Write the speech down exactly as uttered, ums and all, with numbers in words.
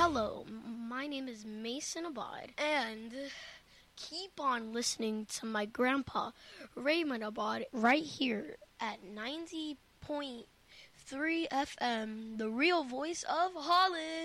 Hello, my name is Mason Abad, and keep on listening to my grandpa, Raymond Abad, right here at ninety point three F M, the real voice of Holland.